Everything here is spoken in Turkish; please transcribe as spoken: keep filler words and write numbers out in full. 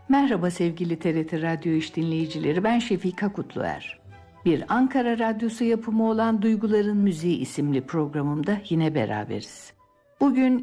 Merhaba sevgili T R T Radyo İş dinleyicileri, ben Şefika Kutluer. Bir Ankara Radyosu yapımı olan Duyguların Müziği isimli programımda yine beraberiz. Bugün